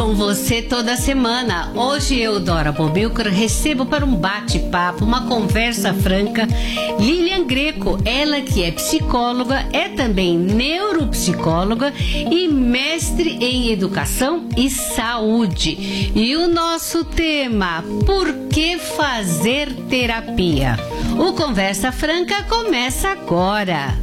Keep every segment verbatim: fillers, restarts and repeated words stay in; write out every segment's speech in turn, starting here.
Com você toda semana. Hoje eu, Dora Bombilcar, recebo para um bate-papo, uma conversa franca, Lilian Greco, ela que é psicóloga, é também neuropsicóloga e mestre em educação e saúde. E o nosso tema, por que fazer terapia? O Conversa Franca começa agora.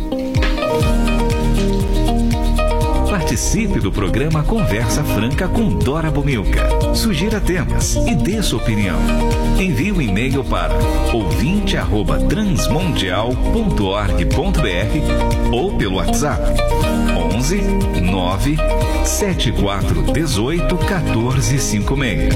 Participe do programa Conversa Franca com Dora Bombilcar. Sugira temas e dê sua opinião. Envie um e-mail para ouvinte arroba transmundial ponto org ponto br ou pelo WhatsApp onze nove sete quatro um oito um quatro cinco seis.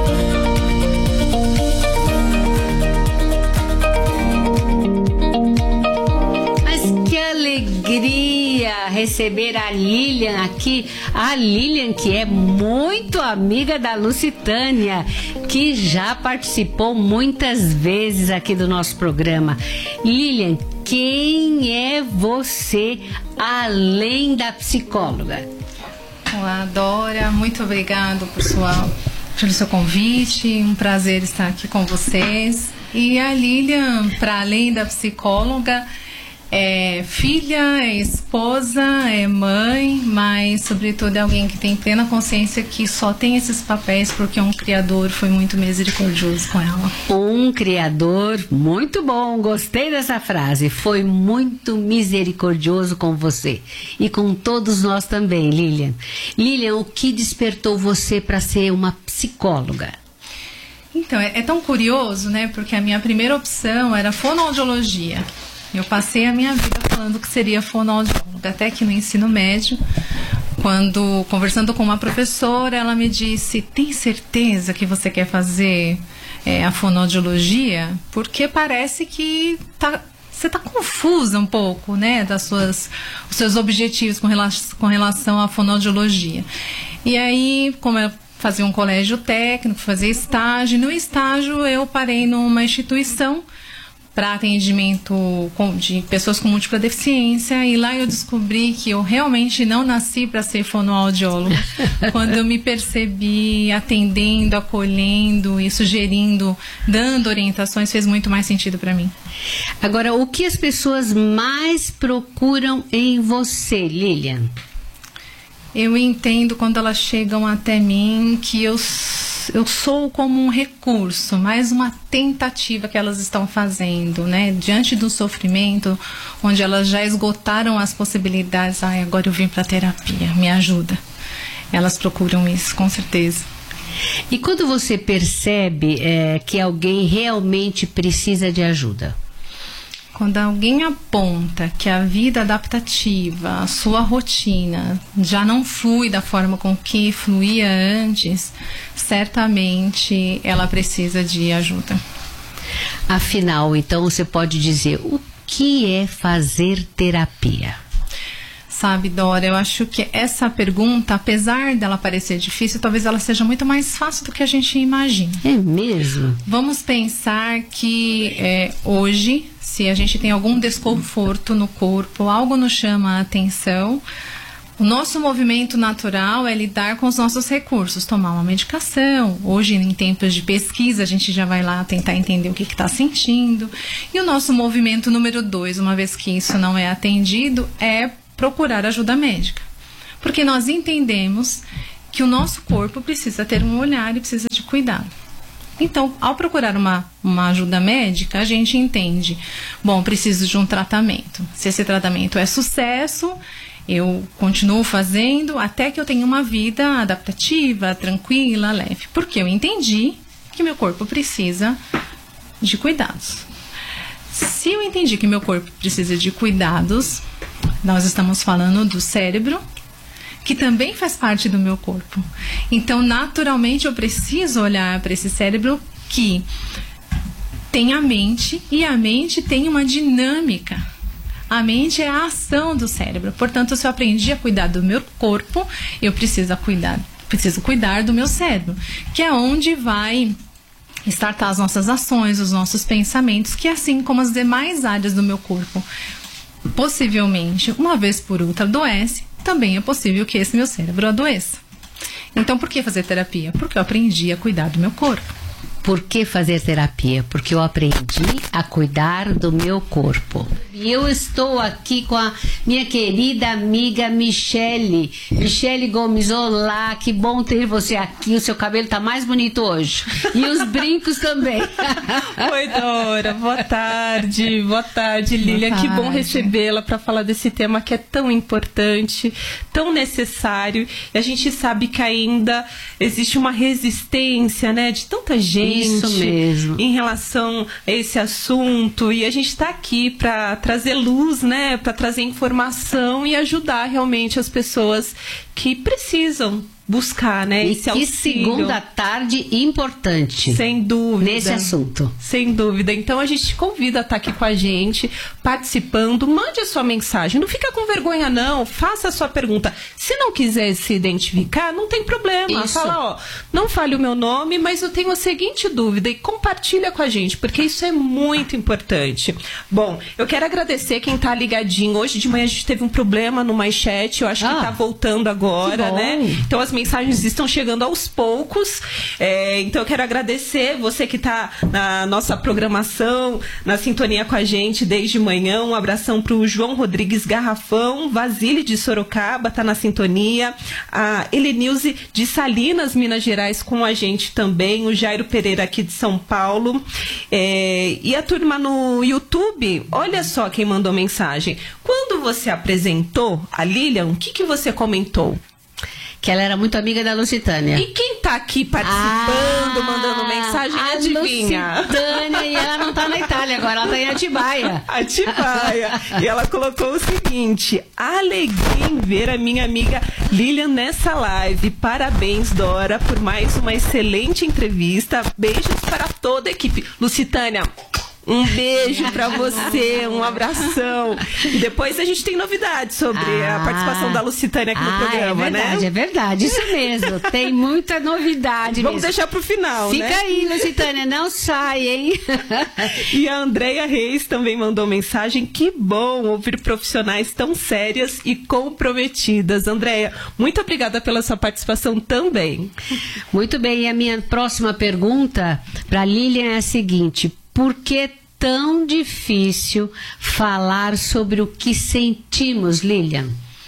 Receber a Lilian aqui, a Lilian que é muito amiga da Lucitânia, que já participou muitas vezes aqui do nosso programa. Lilian, quem é você além da psicóloga? Olá, Dora, muito obrigado por sua, pelo seu convite, um prazer estar aqui com vocês. E a Lilian, para além da psicóloga, é filha, é esposa, é mãe, mas sobretudo é alguém que tem plena consciência que só tem esses papéis porque um criador foi muito misericordioso com ela. Um criador muito bom, gostei dessa frase, foi muito misericordioso com você e com todos nós também, Lilian. Lilian, o que despertou você para ser uma psicóloga? Então, é, é tão curioso, né, porque a minha primeira opção era fonoaudiologia. Eu passei a minha vida falando que seria fonoaudióloga, até que no ensino médio, quando conversando com uma professora, ela me disse: tem certeza que você quer fazer é, a fonoaudiologia? Porque parece que tá, você está confusa um pouco, né, das suas, os seus objetivos com relação, com relação à fonoaudiologia. E aí, como eu fazia um colégio técnico, fazia estágio, no estágio eu parei numa instituição para atendimento de pessoas com múltipla deficiência, e lá eu descobri que eu realmente não nasci para ser fonoaudióloga. Quando eu me percebi atendendo, acolhendo e sugerindo, dando orientações, fez muito mais sentido para mim. Agora, o que as pessoas mais procuram em você, Lilian? Eu entendo quando elas chegam até mim que eu eu sou como um recurso, mais uma tentativa que elas estão fazendo, né? Diante do sofrimento, onde elas já esgotaram as possibilidades. Ai, agora eu vim para terapia, me ajuda. Elas procuram isso, com certeza. E quando você percebe é, que alguém realmente precisa de ajuda? Quando alguém aponta que a vida adaptativa, a sua rotina, já não flui da forma com que fluía antes, certamente ela precisa de ajuda. Afinal, então, você pode dizer, o que é fazer terapia? Sabe, Dora, eu acho que essa pergunta, apesar dela parecer difícil, talvez ela seja muito mais fácil do que a gente imagina. É mesmo? Vamos pensar que é, hoje, se a gente tem algum desconforto no corpo, algo nos chama a atenção, o nosso movimento natural é lidar com os nossos recursos, tomar uma medicação. Hoje, em tempos de pesquisa, a gente já vai lá tentar entender o que está sentindo. E o nosso movimento número dois, uma vez que isso não é atendido, é procurar ajuda médica. Porque nós entendemos que o nosso corpo precisa ter um olhar e precisa de cuidado. Então, ao procurar uma, uma ajuda médica, a gente entende, bom, preciso de um tratamento. Se esse tratamento é sucesso, eu continuo fazendo até que eu tenha uma vida adaptativa, tranquila, leve. Porque eu entendi que meu corpo precisa de cuidados. Se eu entendi que meu corpo precisa de cuidados, nós estamos falando do cérebro, que também faz parte do meu corpo. Então, naturalmente, eu preciso olhar para esse cérebro que tem a mente, e a mente tem uma dinâmica. A mente é a ação do cérebro. Portanto, se eu aprendi a cuidar do meu corpo, eu preciso cuidar, preciso cuidar do meu cérebro, que é onde vai startar as nossas ações, os nossos pensamentos, que assim como as demais áreas do meu corpo, possivelmente, uma vez por outra, adoece, também é possível que esse meu cérebro adoeça. Então, por que fazer terapia? Porque eu aprendi a cuidar do meu corpo. Por que fazer terapia? Porque eu aprendi a cuidar do meu corpo. E eu estou aqui com a minha querida amiga Michele. Michele Gomes, olá, que bom ter você aqui. O seu cabelo tá mais bonito hoje. E os brincos também. Oi, Dora. Boa tarde. Boa tarde, Lilian. Boa tarde. Que bom recebê-la para falar desse tema que é tão importante, tão necessário. E a gente sabe que ainda existe uma resistência, né, de tanta gente. Isso mesmo. Em relação a esse assunto, e a gente está aqui para trazer luz, né, para trazer informação e ajudar realmente as pessoas que precisam buscar, né, e esse que auxílio. segunda tarde importante. Sem dúvida. Nesse assunto. Sem dúvida. Então a gente te convida a estar aqui com a gente, participando. Mande a sua mensagem. Não fica com vergonha, não. Faça a sua pergunta. Se não quiser se identificar, não tem problema. Isso. Fala, ó, não fale o meu nome, mas eu tenho a seguinte dúvida, e compartilha com a gente, porque isso é muito importante. Bom, eu quero agradecer quem está ligadinho. Hoje de manhã a gente teve um problema no MyChat, eu acho ah, que está voltando agora, né? Então as mensagens estão chegando aos poucos. É, então eu quero agradecer você que está na nossa programação, na sintonia com a gente desde manhã. Um abração para o João Rodrigues Garrafão, Vasile de Sorocaba, está na sintonia. A Helenilze de Salinas, Minas Gerais, com a gente também. O Jairo Pereira aqui de São Paulo. É, e a turma no YouTube, olha só quem mandou mensagem. Quando você apresentou a Lilian, o que, que você comentou? Que ela era muito amiga da Lucitânia. E quem tá aqui participando, ah, mandando mensagem, a adivinha? Lucitânia, e ela não tá na Itália agora, ela tá em Atibaia. Atibaia. E ela colocou o seguinte: alegria em ver a minha amiga Lilian nessa live. Parabéns, Dora, por mais uma excelente entrevista. Beijos para toda a equipe. Lucitânia, um beijo pra você, um abração. E depois a gente tem novidades sobre ah, a participação da Lucitânia aqui ah, no programa, é verdade, né? É verdade, isso mesmo. Tem muita novidade. Vamos mesmo. deixar pro final, Fica né? Fica aí, Lucitânia, não sai, hein? E a Andréia Reis também mandou mensagem. Que bom ouvir profissionais tão sérias e comprometidas. Andréia, muito obrigada pela sua participação também. Muito bem, e a minha próxima pergunta para Lilian é a seguinte: por que tão difícil falar sobre o que sentimos, Lilian?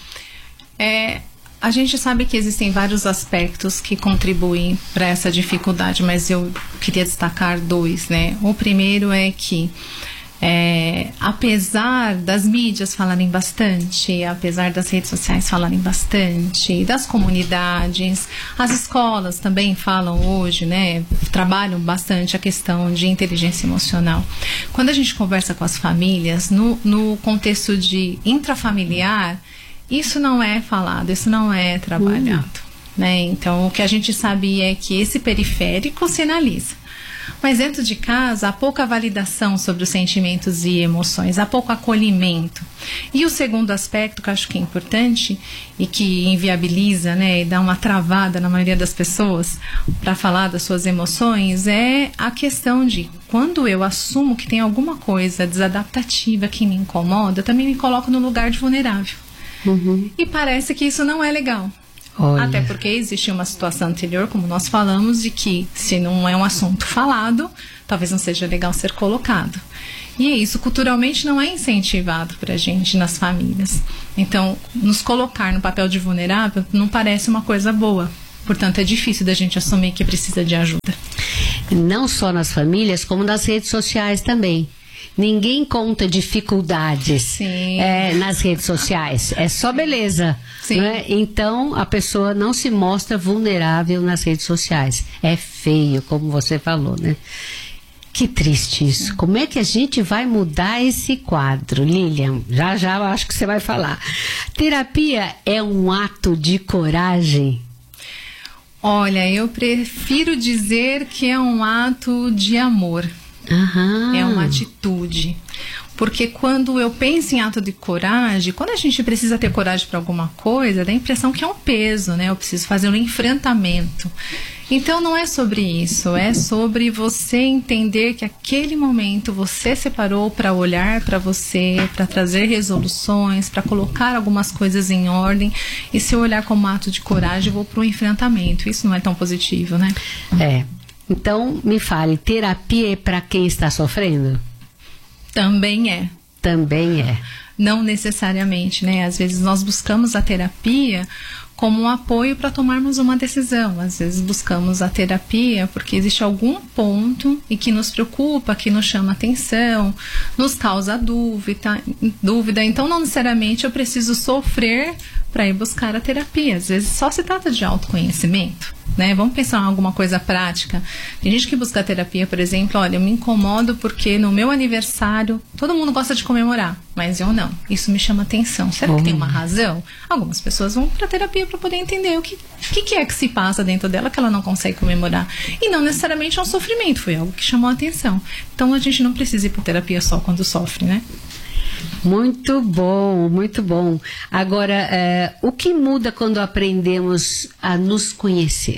É, a gente sabe que existem vários aspectos que contribuem para essa dificuldade, mas eu queria destacar dois, né? O primeiro é que É, apesar das mídias falarem bastante, apesar das redes sociais falarem bastante, das comunidades, as escolas também falam hoje, né, trabalham bastante a questão de inteligência emocional. Quando a gente conversa com as famílias, no, no contexto de intrafamiliar, isso não é falado, isso não é trabalhado, uhum. né? Então, o que a gente sabe é que esse periférico sinaliza. Mas dentro de casa há pouca validação sobre os sentimentos e emoções, há pouco acolhimento. E o segundo aspecto que eu acho que é importante e que inviabiliza, né, e dá uma travada na maioria das pessoas para falar das suas emoções é a questão de quando eu assumo que tem alguma coisa desadaptativa que me incomoda, eu também me coloco no lugar de vulnerável. Uhum. E parece que isso não é legal. Olha. Até porque existia uma situação anterior, como nós falamos, de que se não é um assunto falado, talvez não seja legal ser colocado. E isso culturalmente não é incentivado pra gente nas famílias. Então, nos colocar no papel de vulnerável não parece uma coisa boa. Portanto, é difícil da gente assumir que precisa de ajuda. Não só nas famílias, como nas redes sociais também. Ninguém conta dificuldades é, nas redes sociais. É só beleza. Né? Então, a pessoa não se mostra vulnerável nas redes sociais. É feio, como você falou, né? Que triste isso. Como é que a gente vai mudar esse quadro, Lilian? Já, já eu acho que você vai falar. Terapia é um ato de coragem? Olha, eu prefiro dizer que é um ato de amor. Aham. É uma atitude. Porque quando eu penso em ato de coragem, quando a gente precisa ter coragem para alguma coisa, dá a impressão que é um peso, né? Eu preciso fazer um enfrentamento. Então não é sobre isso, é sobre você entender que aquele momento você separou para olhar para você, para trazer resoluções, para colocar algumas coisas em ordem. E se eu olhar como ato de coragem, eu vou para o enfrentamento. Isso não é tão positivo, né? É. Então, me fale, terapia é para quem está sofrendo? Também é. Também é. Não necessariamente, né? Às vezes nós buscamos a terapia como um apoio para tomarmos uma decisão. Às vezes buscamos a terapia porque existe algum ponto e que nos preocupa, que nos chama atenção, nos causa dúvida, dúvida. Então, não necessariamente eu preciso sofrer para ir buscar a terapia. Às vezes só se trata de autoconhecimento, né? Vamos pensar em alguma coisa prática. Tem gente que busca a terapia, por exemplo, olha, eu me incomodo porque no meu aniversário todo mundo gosta de comemorar, mas eu não. Isso me chama atenção. Será Bom. que tem uma razão? Algumas pessoas vão para terapia para poder entender o que, que, que é que se passa dentro dela que ela não consegue comemorar. E não necessariamente é um sofrimento, foi algo que chamou a atenção. Então a gente não precisa ir para terapia só quando sofre, né? Muito bom, muito bom. Agora, é, o que muda quando aprendemos a nos conhecer?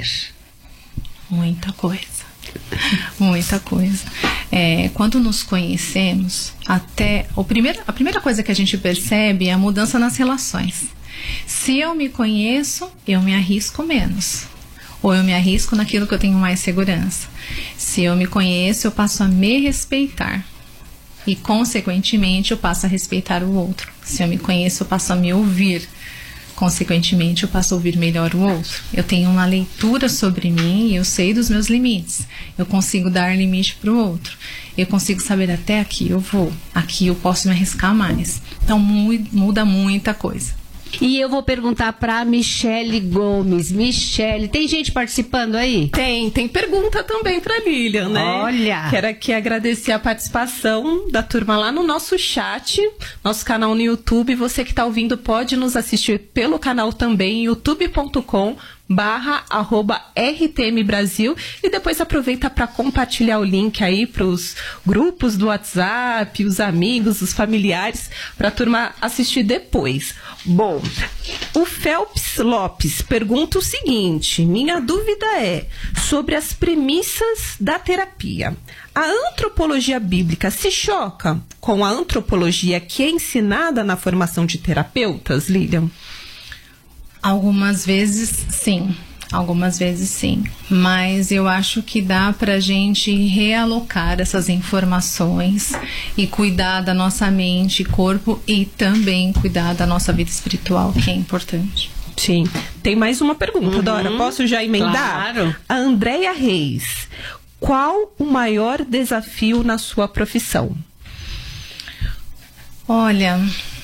Muita coisa. Muita coisa. É, quando nos conhecemos, até o primeiro, a primeira coisa que a gente percebe é a mudança nas relações. Se eu me conheço, eu me arrisco menos. Ou eu me arrisco naquilo que eu tenho mais segurança. Se eu me conheço, eu passo a me respeitar. E, consequentemente, eu passo a respeitar o outro. Se eu me conheço, eu passo a me ouvir. Consequentemente, eu passo a ouvir melhor o outro. Eu tenho uma leitura sobre mim e eu sei dos meus limites. Eu consigo dar limite para o outro. Eu consigo saber até aqui eu vou. Aqui eu posso me arriscar mais. Então, mu- muda muita coisa. E eu vou perguntar para Michele Gomes. Michele, tem gente participando aí? Tem, tem pergunta também para Lilian, né? Olha! Quero aqui agradecer a participação da turma lá no nosso chat, nosso canal no YouTube. Você que está ouvindo pode nos assistir pelo canal também, youtube ponto com barra arroba R T M Brasil, e depois aproveita para compartilhar o link aí para os grupos do WhatsApp, os amigos, os familiares, para a turma assistir depois. Bom, o Phelps Lopes pergunta o seguinte: minha dúvida é sobre as premissas da terapia. A antropologia bíblica se choca com a antropologia que é ensinada na formação de terapeutas, Lilian? Algumas vezes sim, algumas vezes sim, mas eu acho que dá pra gente realocar essas informações e cuidar da nossa mente e corpo e também cuidar da nossa vida espiritual, que é importante. Sim. Tem mais uma pergunta, Uhum. Dora, posso já emendar? Claro. A Andréia Reis: qual o maior desafio na sua profissão? Olha,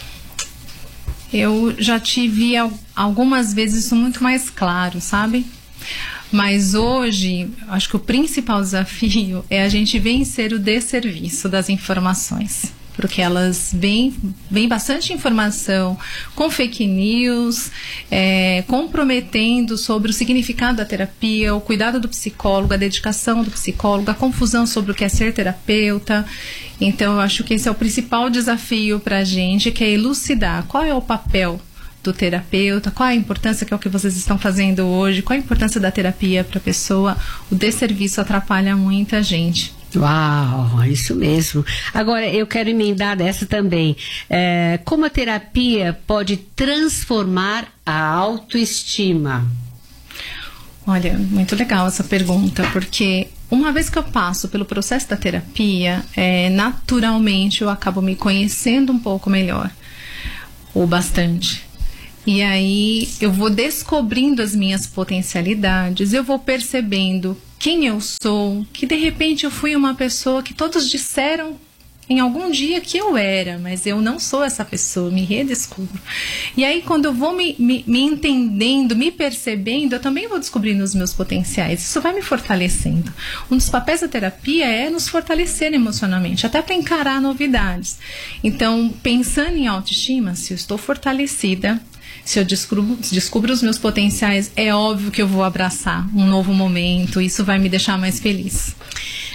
eu já tive al- algumas vezes isso muito mais claro, sabe? Mas hoje, acho que o principal desafio é a gente vencer o desserviço das informações. Porque elas vêm, vêm bastante informação com fake news, é, comprometendo sobre o significado da terapia, o cuidado do psicólogo, a dedicação do psicólogo, a confusão sobre o que é ser terapeuta. Então, eu acho que esse é o principal desafio para a gente, que é elucidar qual é o papel do terapeuta, qual a importância, que é o que vocês estão fazendo hoje, qual a importância da terapia para a pessoa. O desserviço atrapalha muita gente. Uau, isso mesmo. Agora, eu quero emendar dessa também. É, como a terapia pode transformar a autoestima? Olha, muito legal essa pergunta, porque uma vez que eu passo pelo processo da terapia, é, naturalmente eu acabo me conhecendo um pouco melhor, ou bastante. E aí eu vou descobrindo as minhas potencialidades, eu vou percebendo quem eu sou, que de repente eu fui uma pessoa que todos disseram em algum dia que eu era, mas eu não sou essa pessoa, me redescubro. E aí quando eu vou me, me, me entendendo, me percebendo, eu também vou descobrindo os meus potenciais. Isso vai me fortalecendo. Um dos papéis da terapia é nos fortalecer emocionalmente, até para encarar novidades. Então, pensando em autoestima, se eu estou fortalecida, se eu descubro, descubro os meus potenciais, é óbvio que eu vou abraçar um novo momento. Isso vai me deixar mais feliz.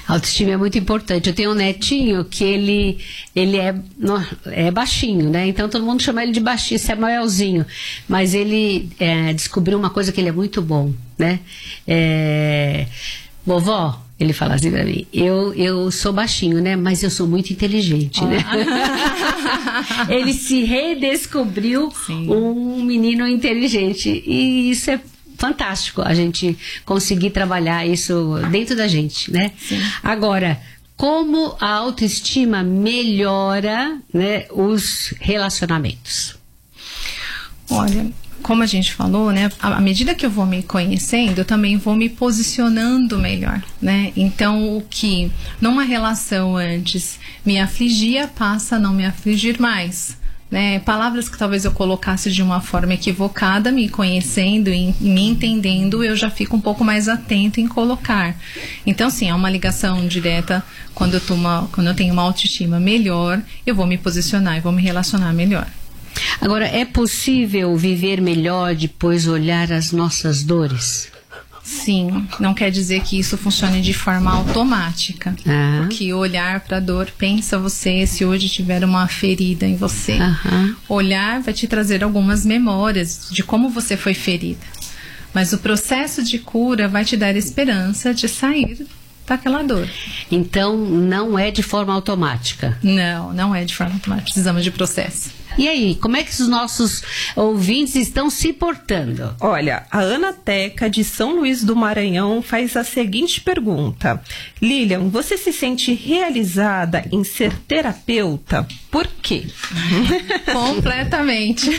A autoestima é muito importante. Eu tenho um netinho que ele, ele é, é baixinho, né? Então todo mundo chama ele de baixinho, Samuelzinho. Mas ele é, descobriu uma coisa que ele é muito bom, né? É, vovó, ele fala assim pra mim, eu, eu sou baixinho, né? Mas eu sou muito inteligente, oh. né? Ele se redescobriu Sim. um menino inteligente. E isso é fantástico, a gente conseguir trabalhar isso dentro da gente, né? Sim. Agora, como a autoestima melhora, né, os relacionamentos? Olha, como a gente falou, né, à medida que eu vou me conhecendo, eu também vou me posicionando melhor, né? Então, o que numa relação antes me afligia, passa a não me afligir mais. Né, palavras que talvez eu colocasse de uma forma equivocada, me conhecendo e me entendendo, eu já fico um pouco mais atento em colocar. Então, sim, há uma ligação direta. Quando eu, tô uma, quando eu tenho uma autoestima melhor, eu vou me posicionar e vou me relacionar melhor. Agora, é possível viver melhor depois de olhar as nossas dores? Sim, não quer dizer que isso funcione de forma automática. Ah. Porque olhar para a dor, pensa você, se hoje tiver uma ferida em você, uh-huh. olhar vai te trazer algumas memórias de como você foi ferida. Mas o processo de cura vai te dar esperança de sair daquela dor. Então, não é de forma automática? Não, não é de forma automática. Precisamos de processo. E aí, como é que os nossos ouvintes estão se portando? Olha, a Ana Teca, de São Luís do Maranhão, faz a seguinte pergunta. Lilian, você se sente realizada em ser terapeuta? Por quê? Completamente.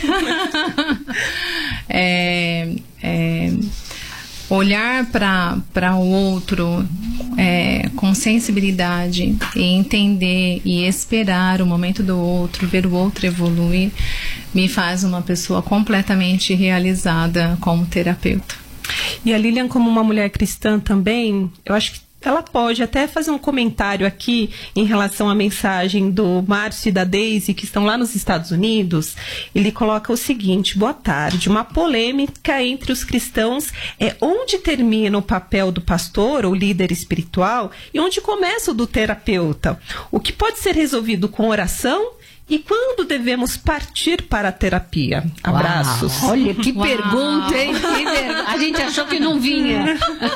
é... é... Olhar para o outro é, com sensibilidade e entender e esperar o momento do outro, ver o outro evoluir, me faz uma pessoa completamente realizada como terapeuta. E a Lilian, como uma mulher cristã também, eu acho que ela pode até fazer um comentário aqui em relação à mensagem do Márcio e da Daisy, que estão lá nos Estados Unidos. Ele coloca o seguinte: boa tarde, uma polêmica entre os cristãos é onde termina o papel do pastor ou líder espiritual e onde começa o do terapeuta. O que pode ser resolvido com oração? E quando devemos partir para a terapia? Abraços. Uau, olha, que Uau. pergunta, hein? Que ver... A gente achou que não vinha.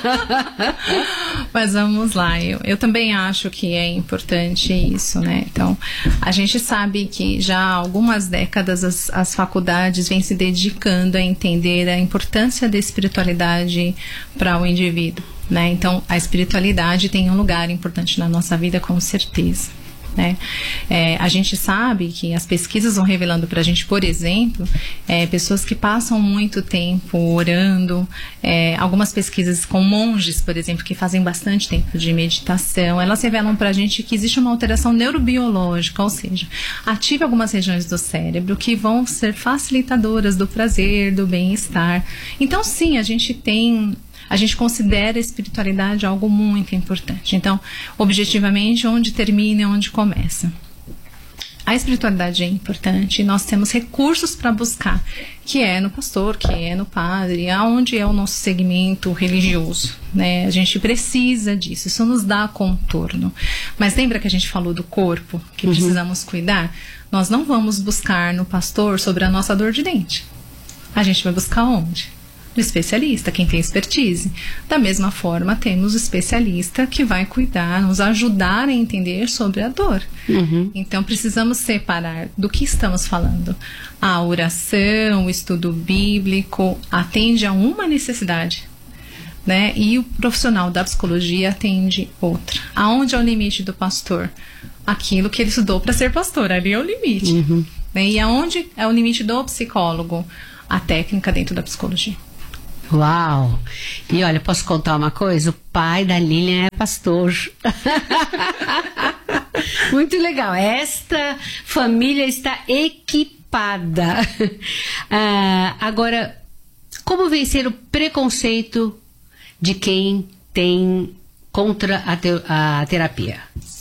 Mas vamos lá, eu, eu também acho que é importante isso, né? Então, a gente sabe que já há algumas décadas as, as faculdades vêm se dedicando a entender a importância da espiritualidade para o indivíduo, né? Então, a espiritualidade tem um lugar importante na nossa vida, com certeza. Né? É, a gente sabe que as pesquisas vão revelando para a gente, por exemplo, é, pessoas que passam muito tempo orando, é, algumas pesquisas com monges, por exemplo, que fazem bastante tempo de meditação, elas revelam para a gente que existe uma alteração neurobiológica, ou seja, ativa algumas regiões do cérebro que vão ser facilitadoras do prazer, do bem-estar. Então, sim, a gente tem... A gente considera a espiritualidade algo muito importante. Então, objetivamente, onde termina e onde começa. A espiritualidade é importante e nós temos recursos para buscar, que é no pastor, que é no padre, aonde é o nosso segmento religioso, né? A gente precisa disso, isso nos dá contorno. Mas lembra que a gente falou do corpo, que uhum. precisamos cuidar? Nós não vamos buscar no pastor sobre a nossa dor de dente. A gente vai buscar onde? Do especialista, quem tem expertise. Da mesma forma, temos o especialista que vai cuidar, nos ajudar a entender sobre a dor. Uhum. Então, precisamos separar do que estamos falando. A oração, o estudo bíblico atende a uma necessidade, né? E o profissional da psicologia atende outra. Aonde é o limite do pastor? Aquilo que ele estudou para ser pastor, ali é o limite. Uhum. Né? E aonde é o limite do psicólogo? A técnica dentro da psicologia. Uau! E olha, posso contar uma coisa? O pai da Lilian é pastor. Muito legal. Esta família está equipada. Ah, agora, como vencer o preconceito de quem tem contra a, te- a terapia?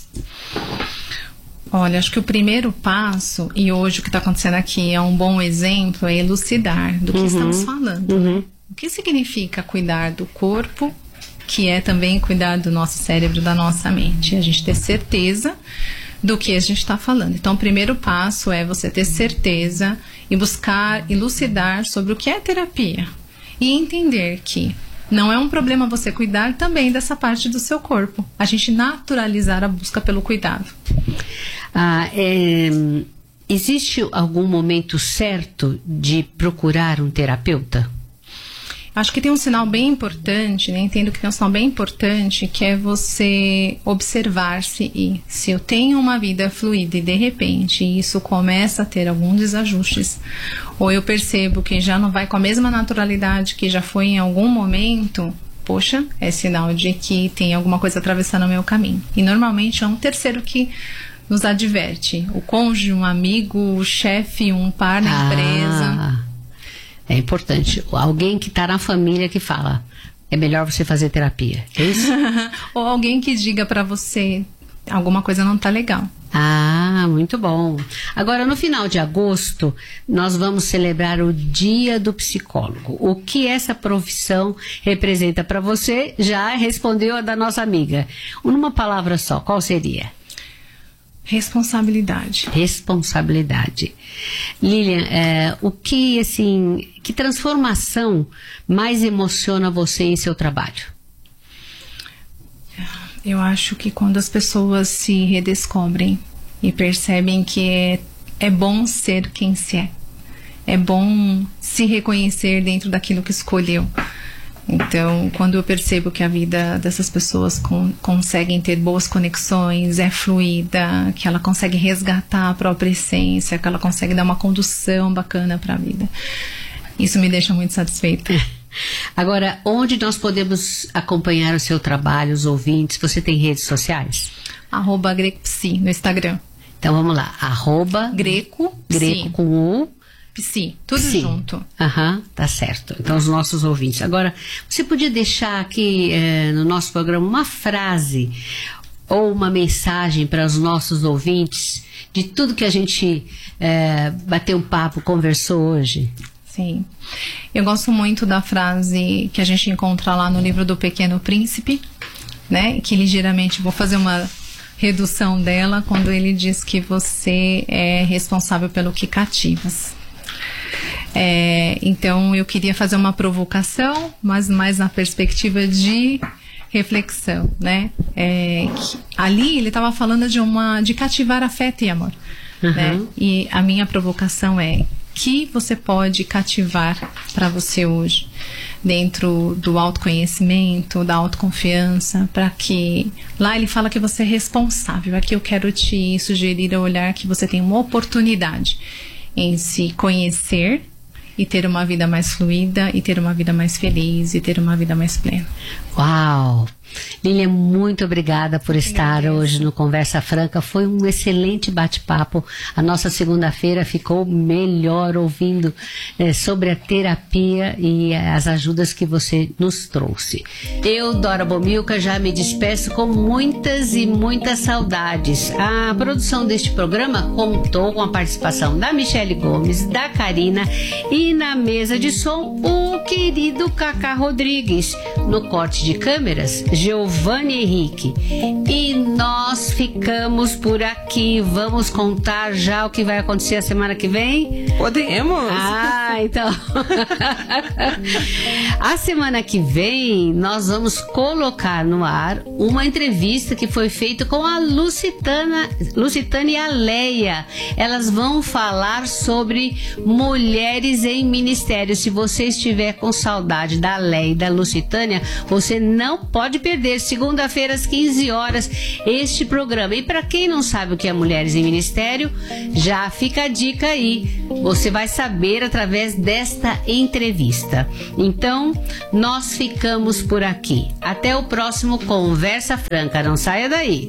Olha, acho que o primeiro passo, e hoje o que está acontecendo aqui é um bom exemplo, é elucidar do que uhum. estamos falando. Uhum. O que significa cuidar do corpo que é também cuidar do nosso cérebro, da nossa mente. A gente ter certeza do que a gente está falando. Então, o primeiro passo é você ter certeza e buscar elucidar sobre o que é terapia. E entender que não é um problema você cuidar também dessa parte do seu corpo. A gente naturalizar a busca pelo cuidado. Ah, é, existe algum momento certo de procurar um terapeuta? Acho que tem um sinal bem importante, né? Entendo que tem um sinal bem importante, que é você observar-se e se eu tenho uma vida fluida e de repente isso começa a ter alguns desajustes, ou eu percebo que já não vai com a mesma naturalidade que já foi em algum momento, poxa, é sinal de que tem alguma coisa atravessando o meu caminho. E normalmente é um terceiro que nos adverte, o cônjuge, um amigo, o chefe, um par na ah. empresa. É importante. Alguém que está na família que fala, é melhor você fazer terapia. É isso? Ou alguém que diga para você, alguma coisa não está legal. Ah, muito bom. Agora, no final de agosto, nós vamos celebrar o Dia do Psicólogo. O que essa profissão representa para você? Já respondeu a da nossa amiga. Numa palavra só, qual seria? Responsabilidade. Responsabilidade. Lilian, é, o que, assim, que transformação mais emociona você em seu trabalho? Eu acho que quando as pessoas se redescobrem e percebem que é, é bom ser quem se é. É bom se reconhecer dentro daquilo que escolheu. Então, quando eu percebo que a vida dessas pessoas con- conseguem ter boas conexões, é fluida, que ela consegue resgatar a própria essência, que ela consegue dar uma condução bacana para a vida, isso me deixa muito satisfeita. Agora, onde nós podemos acompanhar o seu trabalho, os ouvintes? Você tem redes sociais? Arroba GrecoPsi no Instagram. Então vamos lá, arroba Greco, Greco Psi. com U. Psi, tudo Psi. junto. Aham, tá certo. Então, os nossos ouvintes. Agora, você podia deixar aqui eh, no nosso programa uma frase ou uma mensagem para os nossos ouvintes de tudo que a gente eh, bateu um papo, conversou hoje? Sim. Eu gosto muito da frase que a gente encontra lá no livro do Pequeno Príncipe, né? Que ligeiramente vou fazer uma redução dela quando ele diz que você é responsável pelo que cativas. É, então eu queria fazer uma provocação, mas mais na perspectiva de reflexão, né? É, que, ali ele estava falando de uma de cativar afeto e amor, uhum. né? E a minha provocação é que você pode cativar para você hoje, dentro do autoconhecimento, da autoconfiança, para que lá ele fala que você é responsável. Aqui eu quero te sugerir a olhar que você tem uma oportunidade em se conhecer e ter uma vida mais fluida, e ter uma vida mais feliz, e ter uma vida mais plena. Uau! Lilian, muito obrigada por estar hoje no Conversa Franca. Foi um excelente bate-papo. A nossa segunda-feira ficou melhor ouvindo eh, sobre a terapia e as ajudas que você nos trouxe. Eu, Dora Bomilca, já me despeço com muitas e muitas saudades. A produção deste programa contou com a participação da Michele Gomes, da Karina e na mesa de som o querido Cacá Rodrigues. No corte de câmeras, Giovanni Henrique. E nós ficamos por aqui. Vamos contar já o que vai acontecer a semana que vem? Podemos! Ah, então. A semana que vem nós vamos colocar no ar uma entrevista que foi feita com a Lucitana, Lucitana e a Leia. Elas vão falar sobre mulheres em ministério. Se você estiver com saudade da Leia e da Lucitânia, você não pode perder. Segunda-feira às quinze horas este programa. E para quem não sabe o que é Mulheres em Ministério, já fica a dica aí. Você vai saber através desta entrevista. Então, nós ficamos por aqui. Até o próximo Conversa Franca. Não saia daí.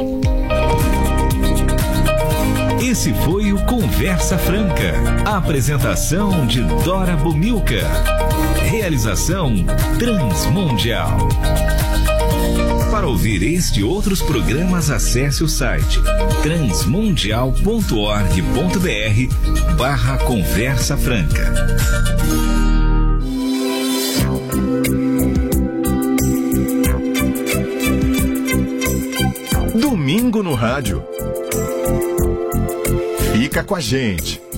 Esse foi o Conversa Franca. A apresentação de Dora Bomilca. Realização Transmundial. Para ouvir este e outros programas, acesse o site transmundial ponto org ponto br barra Conversa Franca. domingo no rádio. Fica com a gente.